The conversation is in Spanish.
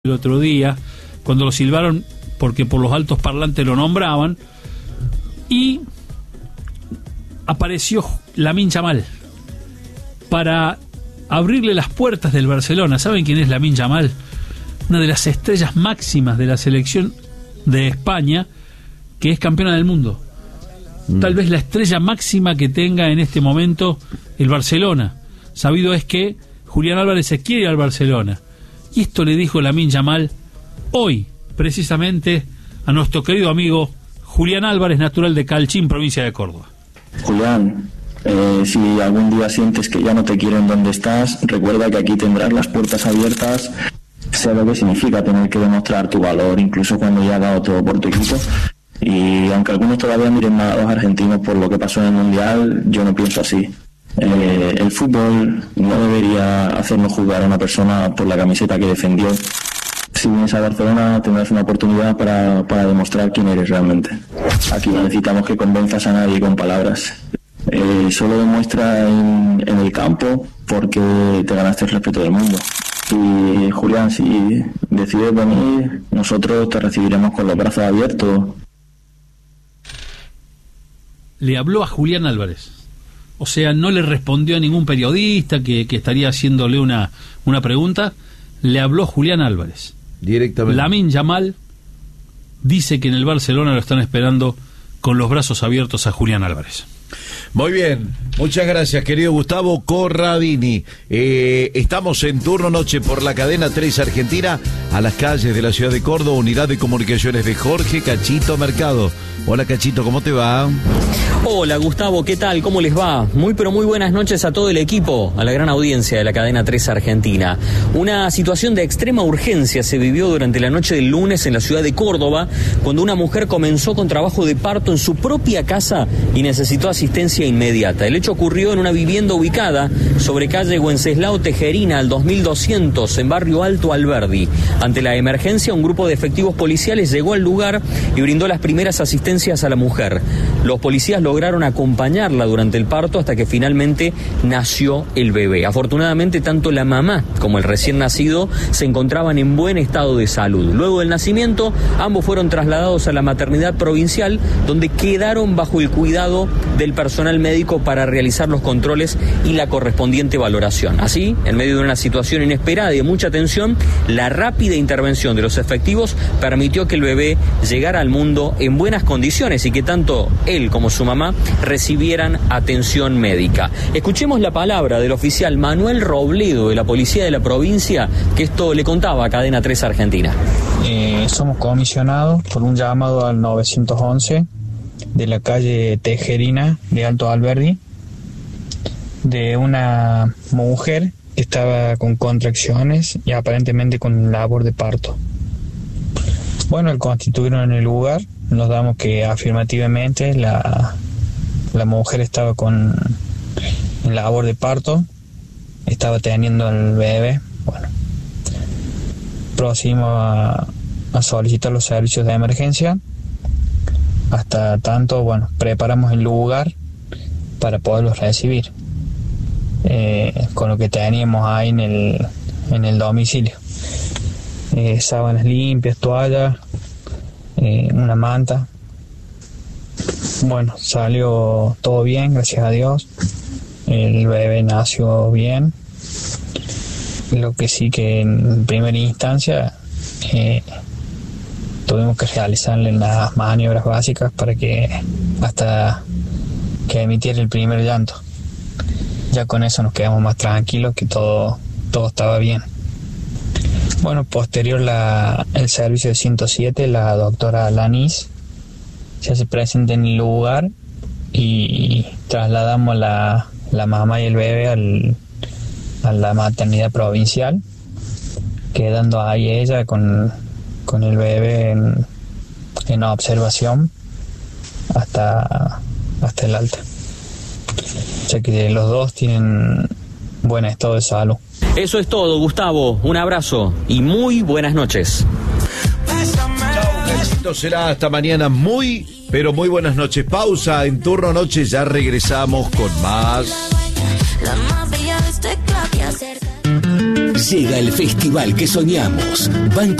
el otro día, cuando lo silbaron porque por los altos parlantes lo nombraban, y apareció Lamine Yamal para abrirle las puertas del Barcelona. ¿Saben quién es Lamine Yamal? Una de las estrellas máximas de la selección de España, que es campeona del mundo. Tal vez la estrella máxima que tenga en este momento el Barcelona. Sabido es que Julián Álvarez se quiere ir al Barcelona. Y esto le dijo Lamine Yamal hoy, precisamente, a nuestro querido amigo Julián Álvarez, natural de Calchín, provincia de Córdoba. Julián, si algún día sientes que ya no te quieren donde estás, recuerda que aquí tendrás las puertas abiertas. Sé lo que significa tener que demostrar tu valor, incluso cuando ya has dado todo por tu equipo. Y aunque algunos todavía miren mal a los argentinos por lo que pasó en el Mundial, yo no pienso así. El fútbol no debería hacernos juzgar a una persona por la camiseta que defendió. Si vienes a Barcelona tendrás una oportunidad para demostrar quién eres realmente. Aquí no necesitamos que convenzas a nadie con palabras. Solo demuestra en el campo porque te ganaste el respeto del mundo. Y Julián, si decides venir, nosotros te recibiremos con los brazos abiertos. Le habló a Julián Álvarez. O sea, no le respondió a ningún periodista que estaría haciéndole una pregunta. Le habló Julián Álvarez. Directamente. Lamine Yamal dice que en el Barcelona lo están esperando con los brazos abiertos a Julián Álvarez. Muy bien, muchas gracias, querido Gustavo Corradini. Estamos en turno noche por la cadena 3 Argentina, a las calles de la ciudad de Córdoba, unidad de comunicaciones de Jorge Cachito Mercado. Hola Cachito, ¿cómo te va? Hola Gustavo, ¿qué tal? ¿Cómo les va? Muy pero muy buenas noches a todo el equipo, a la gran audiencia de la cadena 3 Argentina. Una situación de extrema urgencia se vivió durante la noche del lunes en la ciudad de Córdoba, cuando una mujer comenzó con trabajo de parto en su propia casa y necesitó asistencia inmediata. El hecho ocurrió en una vivienda ubicada sobre calle Wenceslao Tejerina al 2200 en barrio Alto Alberdi. Ante la emergencia, un grupo de efectivos policiales llegó al lugar y brindó las primeras asistencias a la mujer. Los policías lograron acompañarla durante el parto hasta que finalmente nació el bebé. Afortunadamente, tanto la mamá como el recién nacido se encontraban en buen estado de salud. Luego del nacimiento, ambos fueron trasladados a la maternidad provincial, donde quedaron bajo el cuidado del personal médico para realizar los controles y la correspondiente valoración. Así, en medio de una situación inesperada y de mucha tensión, la rápida intervención de los efectivos permitió que el bebé llegara al mundo en buenas condiciones y que tanto él como su mamá recibieran atención médica. Escuchemos la palabra del oficial Manuel Robledo de la Policía de la Provincia, que esto le contaba a Cadena 3 Argentina. Somos comisionados por un llamado al 911 de la calle Tejerina de Alto Alberdi, de una mujer que estaba con contracciones y aparentemente con labor de parto. Bueno, al constituirnos en el lugar, nos damos que afirmativamente la mujer estaba en labor de parto, estaba teniendo el bebé. Bueno, procedimos a solicitar los servicios de emergencia. Hasta tanto, bueno, preparamos el lugar para poderlos recibir, con lo que teníamos ahí en el domicilio. Sábanas limpias, toallas, una manta. Bueno, salió todo bien, gracias a Dios. El bebé nació bien. Lo que sí que en primera instancia tuvimos que realizarle las maniobras básicas para que hasta que emitiera el primer llanto. Ya con eso nos quedamos más tranquilos, que todo estaba bien. Bueno, posterior el servicio de 107, la doctora Lanis se hace presente en el lugar y trasladamos la mamá y el bebé a la maternidad provincial, quedando ahí ella con el bebé en observación hasta el alta. O sea que los dos tienen buen estado de salud. Eso es todo, Gustavo. Un abrazo y muy buenas noches. Chau, será hasta mañana. Muy, pero muy buenas noches. Pausa en turno noche, ya regresamos con más. Llega el festival que soñamos. Banco